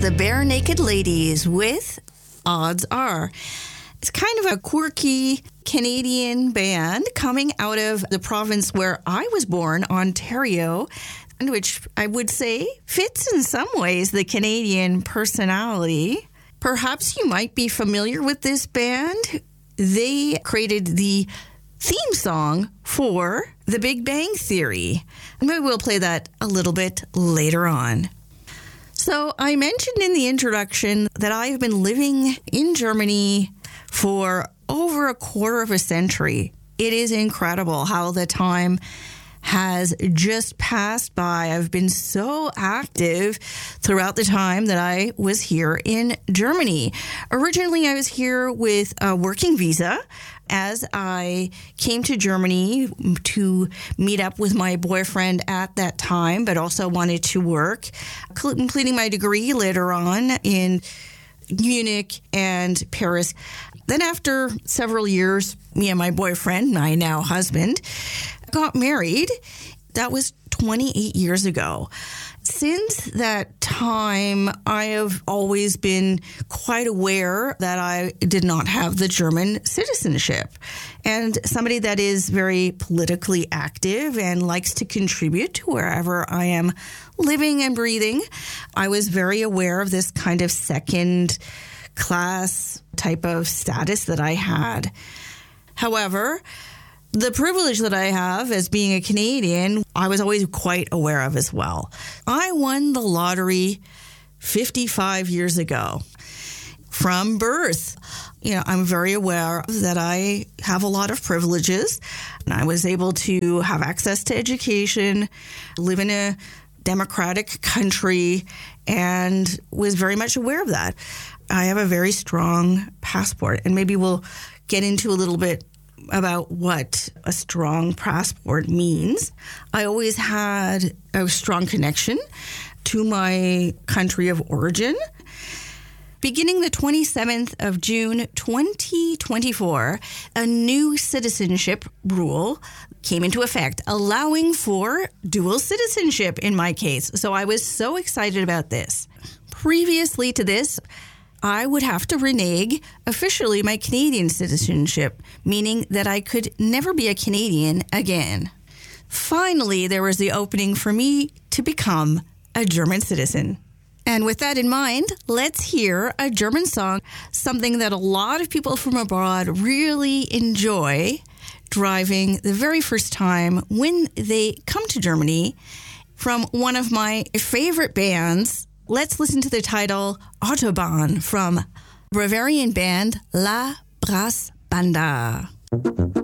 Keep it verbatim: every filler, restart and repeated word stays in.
the Bare Naked Ladies with Odds Are. It's kind of a quirky Canadian band coming out of the province where I was born, Ontario, which I would say fits in some ways the Canadian personality. Perhaps you might be familiar with this band. They created the theme song for The Big Bang Theory. Maybe we'll play that a little bit later on. So I mentioned in the introduction that I've been living in Germany for over a quarter of a century. It is incredible how the time has just passed by. I've been so active throughout the time that I was here in Germany. Originally, I was here with a working visa as I came to Germany to meet up with my boyfriend at that time, but also wanted to work, completing my degree later on in Munich and Paris. Then after several years, me and my boyfriend, my now husband, got married. That was twenty-eight years ago. Since that time, I have always been quite aware that I did not have the German citizenship. And somebody that is very politically active and likes to contribute to wherever I am living and breathing, I was very aware of this kind of second class type of status that I had. However, the privilege that I have as being a Canadian, I was always quite aware of as well. I won the lottery fifty-five years ago from birth. You know, I'm very aware that I have a lot of privileges, and I was able to have access to education, live in a democratic country, and was very much aware of that. I have a very strong passport, and maybe we'll get into a little bit about what a strong passport means. I always had a strong connection to my country of origin. Beginning the twenty-seventh of June, twenty twenty-four, a new citizenship rule came into effect, allowing for dual citizenship in my case. So I was so excited about this. Previously to this, I would have to renege officially my Canadian citizenship, meaning that I could never be a Canadian again. Finally, there was the opening for me to become a German citizen. And with that in mind, let's hear a German song, something that a lot of people from abroad really enjoy driving the very first time when they come to Germany, from one of my favorite bands. Let's listen to the title Autobahn from Bavarian band La Brass Banda.